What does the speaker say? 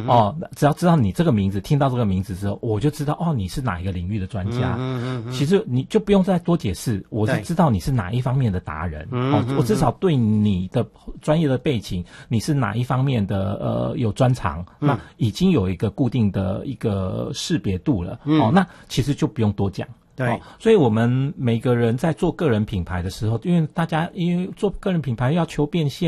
只要知道你这个名字，听到这个名字之后，我就知道你是哪一个领域的专家。其实你就不用再多解释，我是知道你是哪一方面的达人。我至少对你的专业的背景，你是哪一方面的有专长，那已经有一个固定的一个识别度了。那其实就不用多讲。 对， 所以我们每个人在做个人品牌的时候，因为做个人品牌要求变现。